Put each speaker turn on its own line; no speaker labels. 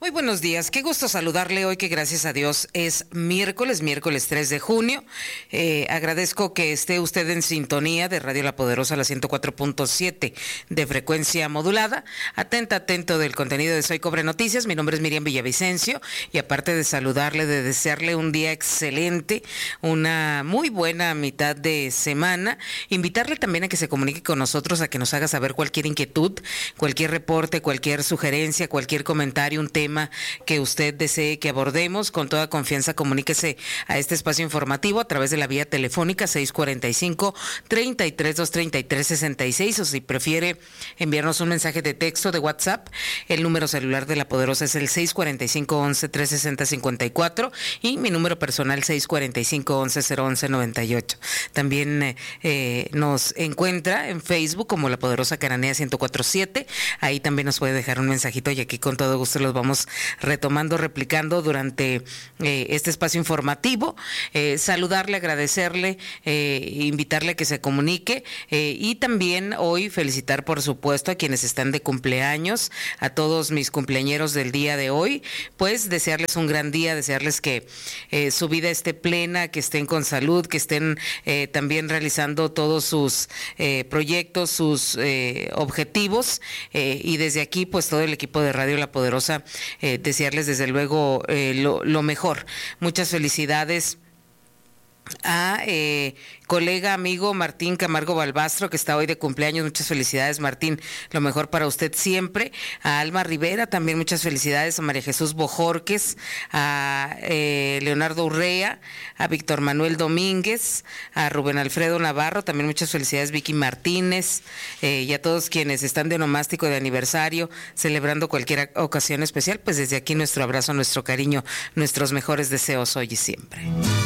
Muy buenos días, qué gusto saludarle hoy que gracias a Dios es miércoles 3 de junio. Agradezco que esté usted en sintonía de Radio La Poderosa, la 104.7 de frecuencia modulada. Atento del contenido de Soy Cobre Noticias. Mi nombre es Miriam Villavicencio y aparte de saludarle, de desearle un día excelente, una muy buena mitad de semana, invitarle también a que se comunique con nosotros, a que nos haga saber cualquier inquietud, cualquier reporte, cualquier sugerencia, cualquier comentario, un tema que usted desee que abordemos. Con toda confianza comuníquese a este espacio informativo a través de la vía telefónica 645-33-233-66, o si prefiere enviarnos un mensaje de texto de WhatsApp, el número celular de La Poderosa es el 645-11-360-54 y mi número personal 645-11-011-98. También nos encuentra en Facebook como La Poderosa Cananea 1047. Ahí también nos puede dejar un mensajito y aquí con todo gusto los vamos retomando, replicando durante este espacio informativo. Saludarle, agradecerle, invitarle a que se comunique y también hoy felicitar, por supuesto, a quienes están de cumpleaños, a todos mis cumpleañeros del día de hoy, pues desearles un gran día, desearles que su vida esté plena, que estén con salud, que estén también realizando todos sus proyectos, sus objetivos, y desde aquí pues todo el equipo de Radio La Poderosa desearles desde luego lo mejor. Muchas felicidades a colega, amigo Martín Camargo Balbastro, que está hoy de cumpleaños. Muchas felicidades, Martín, lo mejor para usted siempre. A Alma Rivera también muchas felicidades, a María Jesús Bojorques, a Leonardo Urrea, a Víctor Manuel Domínguez, a Rubén Alfredo Navarro, también muchas felicidades, Vicky Martínez, y a todos quienes están de onomástico de aniversario, celebrando cualquier ocasión especial. Pues desde aquí nuestro abrazo, nuestro cariño, nuestros mejores deseos hoy y siempre.